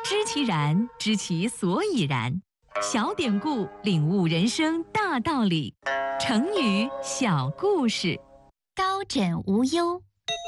知其然，知其所以然。小典故，领悟人生大道理。成语小故事， 高枕无忧。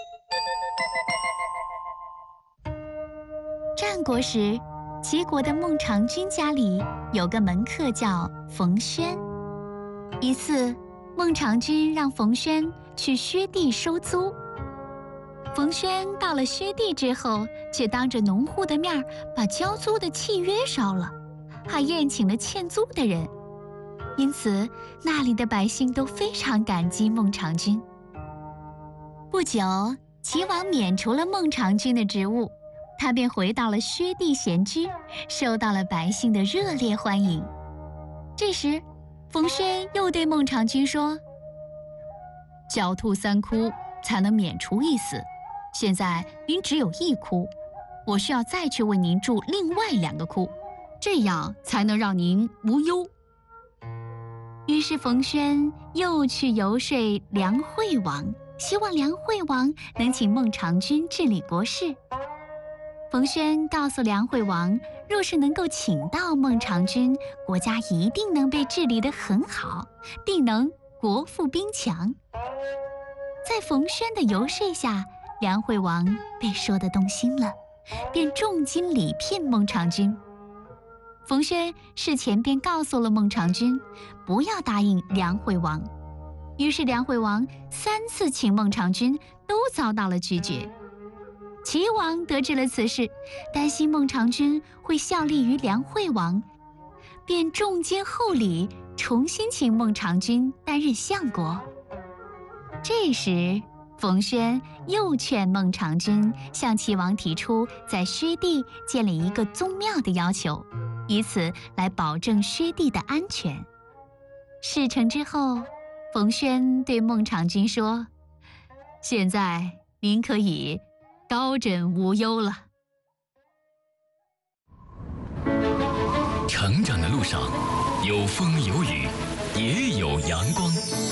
战国时，齐国的孟尝君家里有个门客叫冯轩。一次，孟尝君让冯轩去薛地收租。冯轩到了薛地之后，却当着农户的面把交租的契约烧了，还宴请了欠租的人。因此，那里的百姓都非常感激孟尝君。不久，齐王免除了孟尝君的职务，他便回到了薛地闲居，受到了百姓的热烈欢迎。这时，冯轩又对孟尝君说：“狡兔3窟才能免除一死，现在您只有1窟，我需要再去为您筑另外2个窟，这样才能让您无忧。”于是冯轩又去游说梁惠王，希望梁惠王能请孟尝君治理国事。冯轩告诉梁惠王，若是能够请到孟尝君，国家一定能被治理得很好，定能国富兵强。在冯轩的游说下，梁惠王被说得动心了，便重金礼聘孟尝君。冯轩事前便告诉了孟尝君，不要答应梁惠王。于是梁惠王3次请孟尝君，都遭到了拒绝。齐王得知了此事，担心孟尝君会效力于梁惠王，便重金厚礼，重新请孟尝君担任相国。这时，冯轩又劝孟尝君向齐王提出在薛地建立一个宗庙的要求，以此来保证薛地的安全。事成之后，冯轩对孟尝君说：“现在您可以高枕无忧了。” 成长的路上，有风有雨，也有阳光。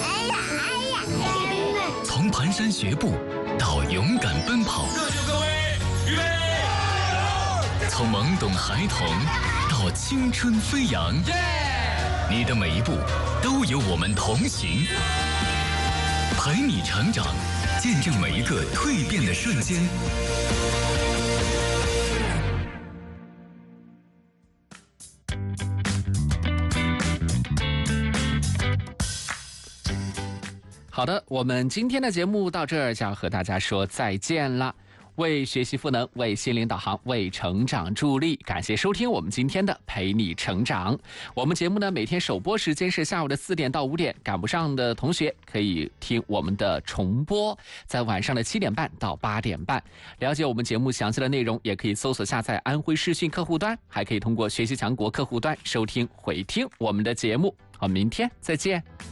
从蹒跚学步到勇敢奔跑， 热血各位，预备， 从懵懂孩童到青春飞扬，你的每一步都有我们同行，陪你成长，见证每一个蜕变的瞬间。 好的，我们今天的节目到这儿就要和大家说再见了。为学习赋能，为心灵导航，为成长助力，感谢收听我们今天的陪你成长。我们节目呢，每天首播时间是下午的4点到5点，赶不上的同学可以听我们的重播，在晚上的7点半到8点半。了解我们节目详细的内容，也可以搜索下载安徽视讯客户端，还可以通过学习强国客户端收听回听我们的节目。我们明天再见。